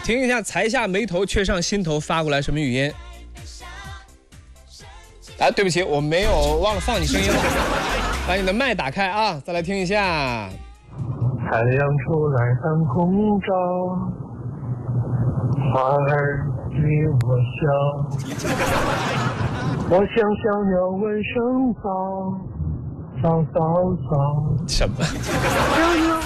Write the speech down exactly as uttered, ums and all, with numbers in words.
听一下才下眉头却上心头发过来什么语音？啊，对不起，我没有忘了放你声音了，把你的麦打开啊，再来听一下。 太阳出来当空照，花儿对我笑，我像小鸟问声早，早早早。 什么？